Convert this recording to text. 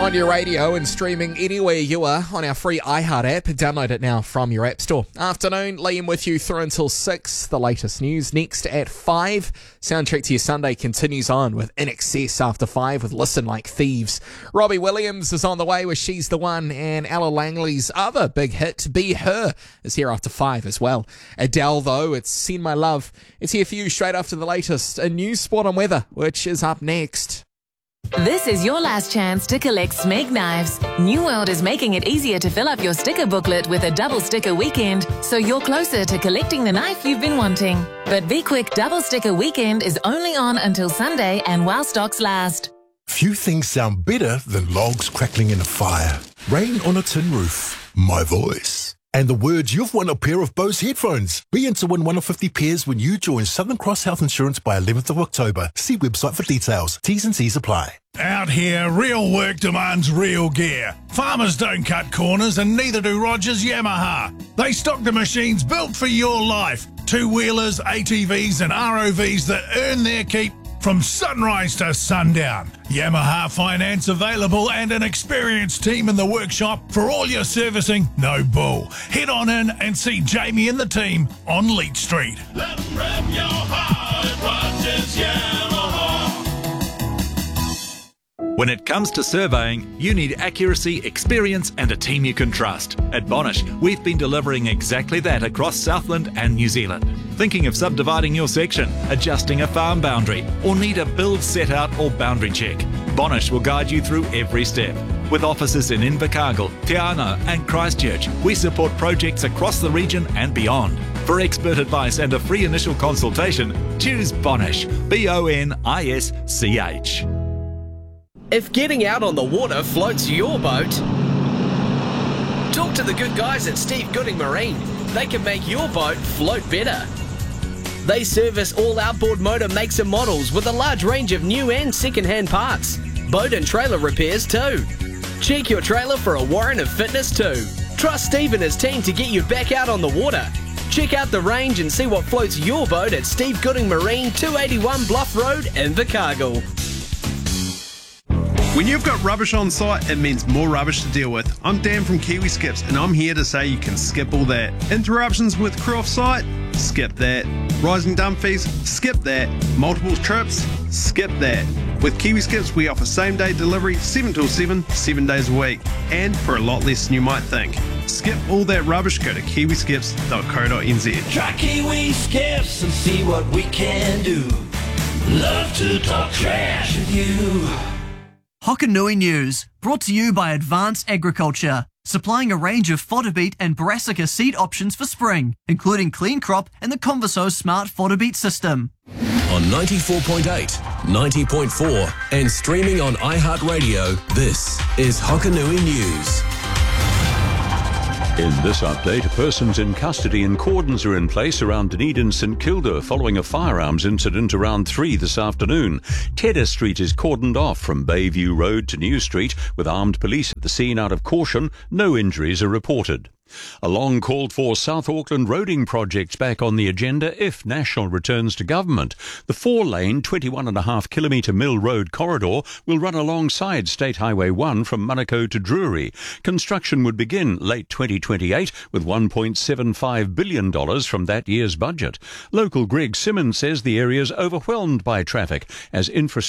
On your radio and streaming anywhere you are on our free iHeart app. Download it now from your app store. Afternoon, Liam with you through until 6. The latest news next at 5. Soundtrack to your Sunday continues on with In Excess after 5 with Listen Like Thieves. Robbie Williams is on the way with She's the One, and Ella Langley's other big hit, Be Her, is here after 5 as well. Adele, though, it's Send My Love. It's here for you straight after the latest. A new spot on weather, which is up next. This is your last chance to collect Smeg knives. New World is making it easier to fill up your sticker booklet with a double sticker weekend, so you're closer to collecting the knife you've been wanting. But be quick, double sticker weekend is only on until Sunday and while stocks last. Few things sound better than logs crackling in a fire, rain on a tin roof, my voice, and the words you've won a pair of Bose headphones. Be in to win one of 50 pairs when you join Southern Cross Health Insurance by 11th of October. See website for details. T's and C's apply. Out here, real work demands real gear. Farmers don't cut corners and neither do Rogers Yamaha. They stock the machines built for your life. Two-wheelers, ATVs and ROVs that earn their keep from sunrise to sundown. Yamaha finance available and an experienced team in the workshop for all your servicing. No bull. Head on in and see Jamie and the team on Leach Street. Let 'em rev your heart at Rogers Yamaha. When it comes to surveying, you need accuracy, experience and a team you can trust. At Bonish, we've been delivering exactly that across Southland and New Zealand. Thinking of subdividing your section, adjusting a farm boundary, or need a build set out or boundary check? Bonish will guide you through every step. With offices in Invercargill, Te Anau and Christchurch, we support projects across the region and beyond. For expert advice and a free initial consultation, choose Bonish, B-O-N-I-S-C-H. If getting out on the water floats your boat, talk to the good guys at Steve Gooding Marine. They can make your boat float better. They service all outboard motor makes and models with a large range of new and second-hand parts. Boat and trailer repairs too. Check your trailer for a warrant of fitness too. Trust Steve and his team to get you back out on the water. Check out the range and see what floats your boat at Steve Gooding Marine, 281 Bluff Road, Invercargill. When you've got rubbish on site, it means more rubbish to deal with. I'm Dan from Kiwi Skips, and I'm here to say you can skip all that. Interruptions with crew off site? Skip that. Rising dump fees? Skip that. Multiple trips? Skip that. With Kiwi Skips, we offer same-day delivery 7 till 7, 7 days a week, and for a lot less than you might think. Skip all that rubbish, go to kiwiskips.co.nz. Try Kiwi Skips and see what we can do. Love to talk trash with you. Hokanui News, brought to you by Advanced Agriculture, supplying a range of fodder beet and brassica seed options for spring, including Clean Crop and the Converso Smart Fodder Beet System. On 94.8, 90.4 and streaming on iHeartRadio, this is Hokanui News. In this update, persons in custody and cordons are in place around Dunedin St Kilda following a firearms incident around 3 this afternoon. Tedder Street is cordoned off from Bayview Road to New Street with armed police at the scene out of caution. No injuries are reported. A long called for South Auckland roading projects back on the agenda if National returns to government. The 4-lane, 21.5 kilometre Mill Road corridor will run alongside State Highway 1 from Manukau to Drury. Construction would begin late 2028 with $1.75 billion from that year's budget. Local Greg Simmons says the area is overwhelmed by traffic as infrastructure